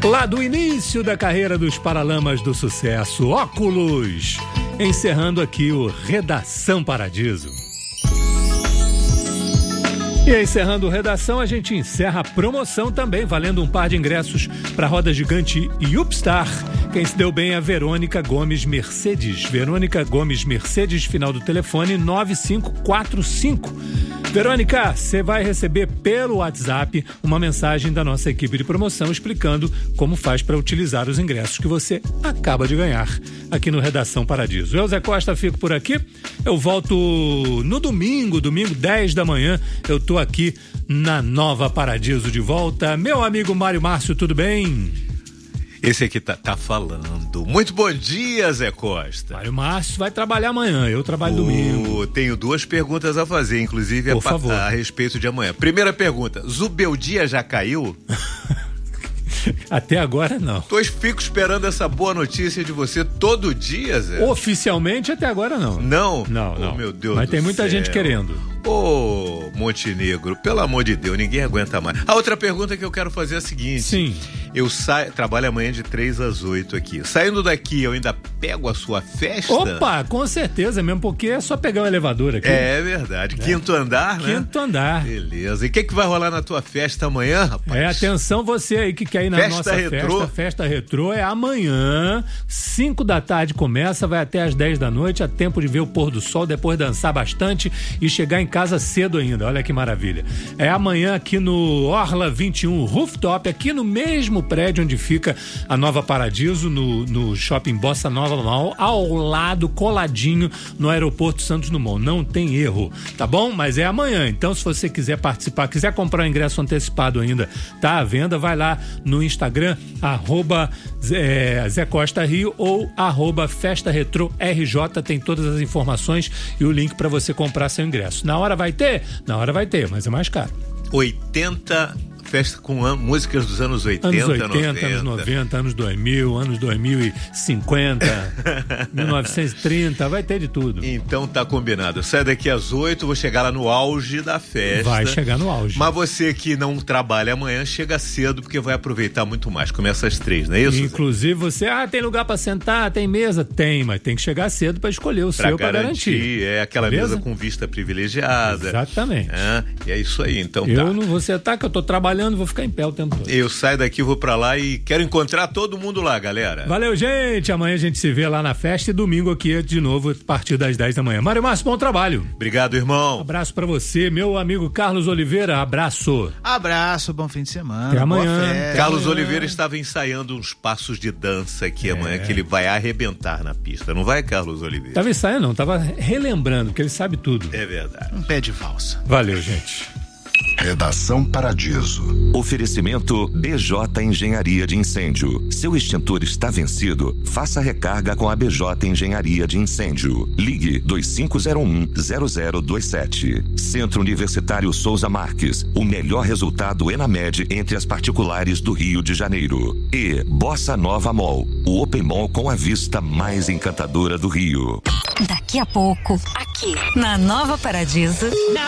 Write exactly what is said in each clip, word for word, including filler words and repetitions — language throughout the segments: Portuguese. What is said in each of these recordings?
Lá do início da carreira dos Paralamas do Sucesso, Óculos, encerrando aqui o Redação Paradiso. E encerrando o Redação, a gente encerra a promoção também, valendo um par de ingressos para a roda gigante Upstar. Quem se deu bem é a Verônica Gomes Mercedes. Verônica Gomes Mercedes, final do telefone nove cinco quatro cinco. Verônica, você vai receber pelo WhatsApp uma mensagem da nossa equipe de promoção explicando como faz para utilizar os ingressos que você acaba de ganhar aqui no Redação Paradiso. Eu, Zé Costa, fico por aqui. Eu volto no domingo, domingo dez da manhã. Eu tô aqui na Nova Paradiso de volta. Meu amigo Mário Márcio, tudo bem? Esse aqui tá, tá falando. Muito bom dia, Zé Costa. Mário Márcio vai trabalhar amanhã, eu trabalho oh, domingo. Tenho duas perguntas a fazer, inclusive Por a, favor. a respeito de amanhã. Primeira pergunta, Zubeldia já caiu? Até agora não. Tô, fico esperando essa boa notícia de você todo dia, Zé. Oficialmente até agora não. Não? Não, oh, não. Meu Deus Mas do tem muita céu. gente querendo. Ô, oh, Montenegro, pelo amor de Deus, ninguém aguenta mais. A outra pergunta que eu quero fazer é a seguinte. Sim. Eu saio, trabalho amanhã de três às oito aqui. Saindo daqui, eu ainda pego a sua festa? Opa, com certeza, mesmo porque é só pegar o elevador aqui. É verdade. É. Quinto andar, né? Quinto andar. Beleza. E o que, que vai rolar na tua festa amanhã, rapaz? É, atenção você aí que quer ir na festa nossa retrô. festa. Festa Retrô é amanhã, cinco da tarde começa, vai até às dez da noite, há tempo de ver o pôr do sol, depois dançar bastante e chegar em casa cedo ainda. Olha que maravilha. É amanhã aqui no Orla vinte e um Rooftop, aqui no mesmo prédio onde fica a Nova Paradiso, no, no Shopping Bossa Nova Mall, ao lado, coladinho, no Aeroporto Santos Dumont. Não tem erro, tá bom? Mas é amanhã, então se você quiser participar, quiser comprar o ingresso antecipado ainda, tá à venda, vai lá no Instagram, arroba é, Zé Costa Rio ou arroba Festa Retrô R J, tem todas as informações e o link para você comprar seu ingresso. Na hora vai ter? Na hora vai ter, mas é mais caro. oitenta festa com an- músicas dos anos oitenta, anos oitenta, noventa. anos noventa, anos dois mil, anos dois mil e cinquenta, mil novecentos e trinta, vai ter de tudo. Então tá combinado. Eu saio daqui às oito, vou chegar lá no auge da festa. Vai chegar no auge. Mas você que não trabalha amanhã, chega cedo porque vai aproveitar muito mais. Começa às três, não é isso? Inclusive você, ah, tem lugar pra sentar, tem mesa? Tem, mas tem que chegar cedo pra escolher o pra seu garantir, pra garantir. É aquela Beleza? mesa com vista privilegiada. Exatamente. É, e é isso aí, então Eu tá. não vou sentar, que eu tô trabalhando, vou ficar em pé o tempo todo. Eu saio daqui, vou pra lá e quero encontrar todo mundo lá, galera. Valeu, gente. Amanhã a gente se vê lá na festa e domingo aqui de novo a partir das dez da manhã. Mário Márcio, bom trabalho. Obrigado, irmão. Abraço pra você, meu amigo Carlos Oliveira. Abraço. Abraço, bom fim de semana. Até amanhã. Boa festa. Carlos amanhã. Oliveira estava ensaiando uns passos de dança aqui É. amanhã, que ele vai arrebentar na pista. Não vai, Carlos Oliveira? Tava ensaiando, não, tava relembrando, porque ele sabe tudo. É verdade. Um pé de valsa. Valeu, gente. Redação Paradiso. Oferecimento B J Engenharia de Incêndio. Seu extintor está vencido? Faça recarga com a B J Engenharia de Incêndio. Ligue dois cinco zero um zero zero dois sete. Centro Universitário Souza Marques. O melhor resultado ENAMED entre as particulares do Rio de Janeiro. E Bossa Nova Mall. O Open Mall com a vista mais encantadora do Rio. Daqui a pouco, aqui na Nova Paradiso.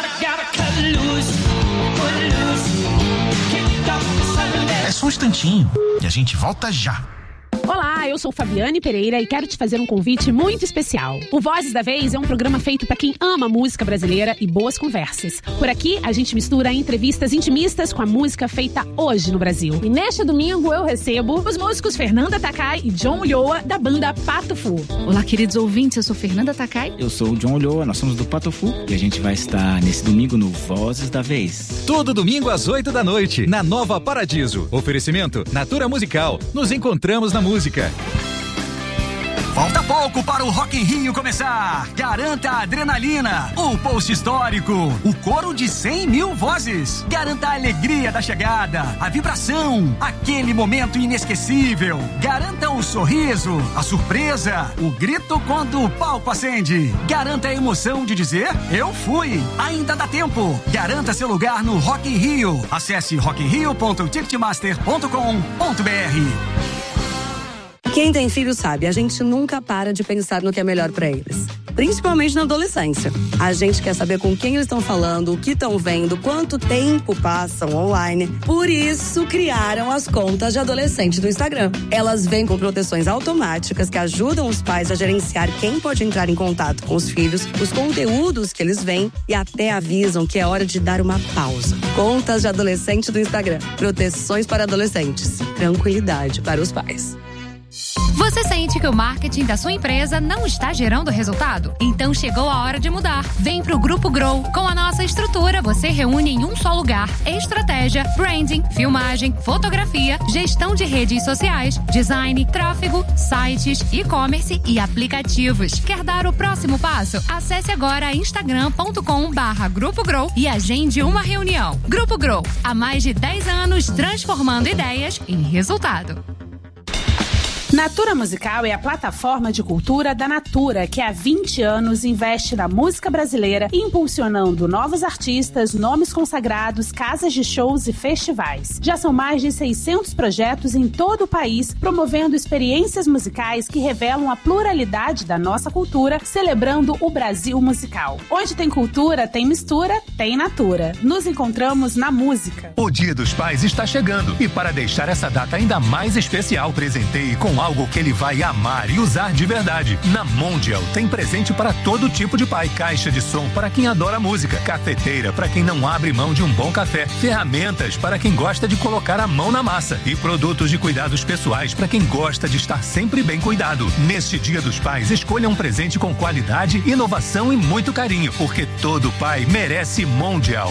É só um instantinho e a gente volta já. Olá, eu sou Fabiane Pereira e quero te fazer um convite muito especial. O Vozes da Vez é um programa feito para quem ama música brasileira e boas conversas. Por aqui, a gente mistura entrevistas intimistas com a música feita hoje no Brasil. E neste domingo eu recebo os músicos Fernanda Takai e John Ulloa, da banda Pato Fu. Olá, queridos ouvintes, eu sou Fernanda Takai. Eu sou o John Ulloa, nós somos do Pato Fu e a gente vai estar nesse domingo no Vozes da Vez. Todo domingo às oito da noite, na Nova Paradiso. Oferecimento Natura Musical. Nos encontramos na música. Falta pouco para o Rock in Rio começar. Garanta a adrenalina, o pulso histórico, o coro de cem mil vozes. Garanta a alegria da chegada, a vibração, aquele momento inesquecível. Garanta o sorriso, a surpresa, o grito quando o palco acende. Garanta a emoção de dizer, eu fui. Ainda dá tempo. Garanta seu lugar no Rock in Rio. Acesse rock in rio ponto ticketmaster ponto com ponto b r. Quem tem filho sabe, a gente nunca para de pensar no que é melhor pra eles. principalmente na adolescência. A gente quer saber com quem eles estão falando, o que estão vendo, quanto tempo passam online. Por isso, criaram as contas de adolescente do Instagram. Elas vêm com proteções automáticas que ajudam os pais a gerenciar quem pode entrar em contato com os filhos, os conteúdos que eles veem e até avisam que é hora de dar uma pausa. Contas de adolescente do Instagram. Proteções para adolescentes. Tranquilidade para os pais. Você sente que o marketing da sua empresa não está gerando resultado? Então chegou a hora de mudar. Vem pro Grupo Grow. Com a nossa estrutura, você reúne em um só lugar estratégia, branding, filmagem, fotografia, gestão de redes sociais, design, tráfego, sites, e-commerce e aplicativos. Quer dar o próximo passo? Acesse agora instagram ponto com barra Grupo Grow e agende uma reunião. Grupo Grow, há mais de dez anos transformando ideias em resultado. Natura Musical é a plataforma de cultura da Natura, que há vinte anos investe na música brasileira, impulsionando novos artistas, nomes consagrados, casas de shows e festivais. Já são mais de seiscentos projetos em todo o país, promovendo experiências musicais que revelam a pluralidade da nossa cultura, celebrando o Brasil musical. Onde tem cultura, tem mistura, tem Natura. Nos encontramos na música. O Dia dos Pais está chegando e para deixar essa data ainda mais especial, presenteie com algo que ele vai amar e usar de verdade. Na Mondial tem presente para todo tipo de pai. Caixa de som para quem adora música, cafeteira para quem não abre mão de um bom café, ferramentas para quem gosta de colocar a mão na massa e produtos de cuidados pessoais para quem gosta de estar sempre bem cuidado. Neste Dia dos Pais, escolha um presente com qualidade, inovação e muito carinho, porque todo pai merece Mondial.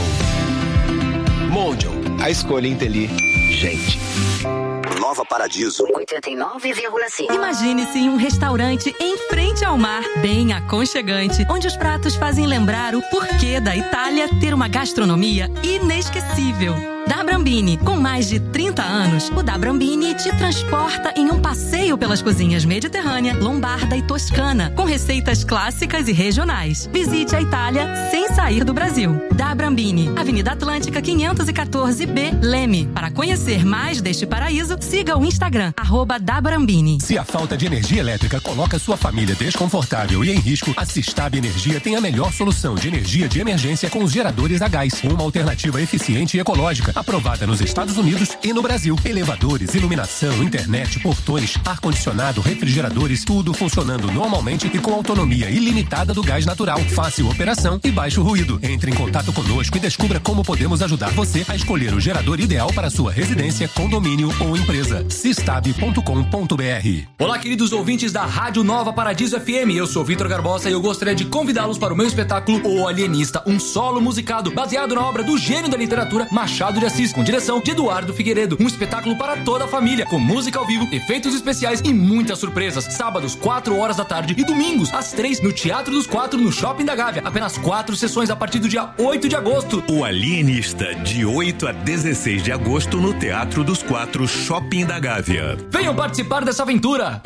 Mondial, a escolha inteligente. Nova Paradiso oitenta e nove vírgula cinco. Imagine-se em um restaurante em frente ao mar, bem aconchegante, onde os pratos fazem lembrar o porquê da Itália ter uma gastronomia inesquecível. Da Brambini, com mais de trinta anos, o Da Brambini te transporta em um passeio pelas cozinhas mediterrânea, lombarda e toscana, com receitas clássicas e regionais. Visite a Itália sem sair do Brasil. Da Brambini, Avenida Atlântica quinhentos e quatorze B, Leme. Para conhecer mais deste paraíso, siga o Instagram, arroba Da Brambini. Se a falta de energia elétrica coloca sua família desconfortável e em risco, a Sistab Energia tem a melhor solução de energia de emergência com os geradores a gás. Uma alternativa eficiente e ecológica, aprovada nos Estados Unidos e no Brasil. Elevadores, iluminação, internet, portões, ar-condicionado, refrigeradores, tudo funcionando normalmente e com autonomia ilimitada do gás natural. Fácil operação e baixo ruído. Entre em contato conosco e descubra como podemos ajudar você a escolher o gerador ideal para sua residência, condomínio ou empresa. sistab ponto com ponto b r. Olá, queridos ouvintes da Rádio Nova Paradiso F M. Eu sou Vitor Garbosa e eu gostaria de convidá-los para o meu espetáculo O Alienista, um solo musicado baseado na obra do gênio da literatura Machado de Assis, com direção de Eduardo Figueiredo. Um espetáculo para toda a família, com música ao vivo, efeitos especiais e muitas surpresas. Sábados, quatro horas da tarde e domingos, às três, no Teatro dos Quatro, no Shopping da Gávea. Apenas quatro sessões a partir do dia oito de agosto. O Alienista, de oito a dezesseis de agosto, no Teatro dos Quatro, Shopping da Gávea. Venham participar dessa aventura!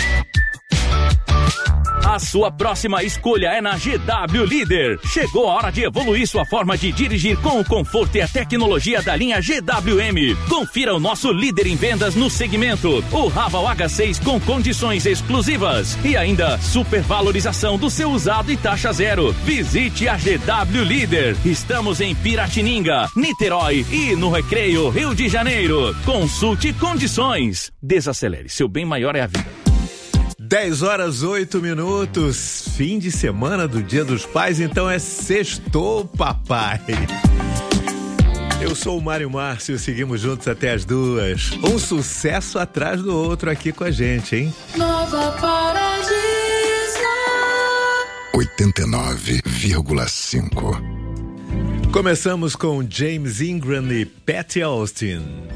A sua próxima escolha é na G W Líder. Chegou a hora de evoluir sua forma de dirigir com o conforto e a tecnologia da linha G W M. Confira o nosso líder em vendas no segmento, o Raval H seis com condições exclusivas. E ainda, supervalorização do seu usado e taxa zero. Visite a G W Líder. Estamos em Piratininga, Niterói e no Recreio, Rio de Janeiro. Consulte condições. Desacelere, seu bem maior é a vida. dez horas, oito minutos, fim de semana do Dia dos Pais, então é sextou, papai. Eu sou o Mário Márcio, seguimos juntos até as duas. Um sucesso atrás do outro aqui com a gente, hein? Nova Paradiso oitenta e nove vírgula cinco. Começamos com James Ingram e Patty Austin.